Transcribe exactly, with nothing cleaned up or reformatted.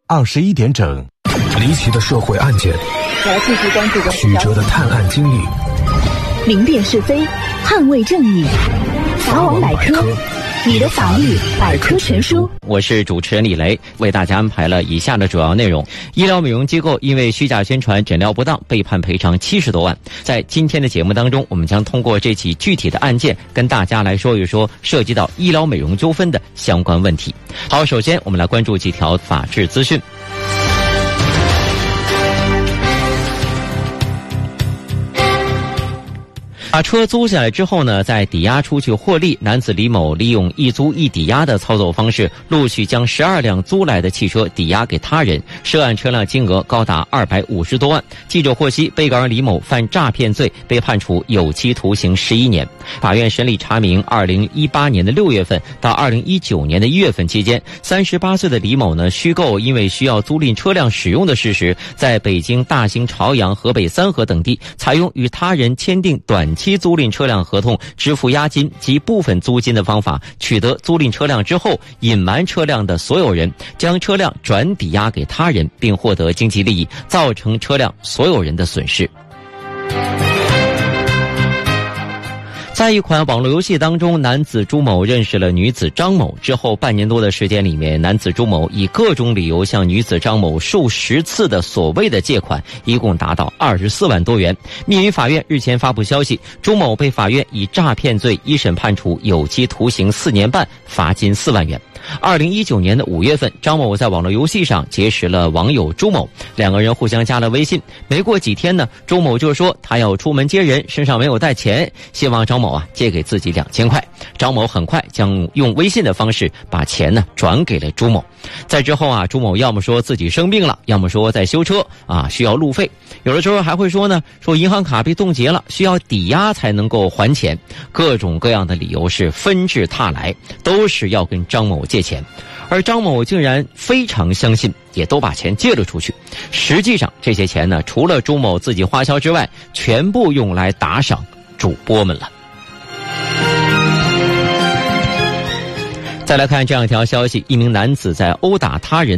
二十一点整。 离奇的社会案件， 我要继续关注曲折的探案经历， 明辨是非，捍卫正义。法网百科，你的法律百科全书。 我是主持人李雷，为大家安排了以下的主要内容。医疗美容机构因为虚假宣传诊疗不当被判赔偿七十多万。在今天的节目当中，我们将通过这起具体的案件跟大家来说一说涉及到医疗美容纠纷的相关问题。好，首先我们来关注几条法治资讯。把车租下来之后呢，再抵押出去获利。男子李某利用一租一抵押的操作方式，陆续将十二辆租来的汽车抵押给他人，涉案车辆金额高达二百五十多万。记者获悉，被告人李某犯诈骗罪，被判处有期徒刑十一年。法院审理查明，二零一八年的六月份到二零一九年的一月份期间，三十八岁的李某呢，虚构因为需要租赁车辆使用的事实，在北京大兴朝阳、河北三河等地，采用与他人签订短期租赁车辆合同、支付押金及部分租金的方法，取得租赁车辆之后，隐瞒车辆的所有人，将车辆转抵押给他人，并获得经济利益，造成车辆所有人的损失。在一款网络游戏当中，男子朱某认识了女子张某之后，半年多的时间里面，男子朱某以各种理由向女子张某数十次的所谓的借款，一共达到二十四万多元。密云法院日前发布消息，朱某被法院以诈骗罪一审判处有期徒刑四年半，罚金四万元。二零一九年的五月份，张某在网络游戏上结识了网友朱某，两个人互相加了微信。没过几天呢，朱某就说他要出门接人，身上没有带钱，希望张某啊借给自己两千块。张某很快将用微信的方式把钱呢转给了朱某。在之后啊，朱某要么说自己生病了，要么说在修车啊需要路费，有的时候还会说呢，说银行卡被冻结了，需要抵押才能够还钱。各种各样的理由是纷至沓来，都是要跟张某借钱。而张某竟然非常相信，也都把钱借了出去。实际上这些钱呢，除了朱某自己花销之外，全部用来打赏主播们了。再来看这样一条消息，一名男子在殴打他人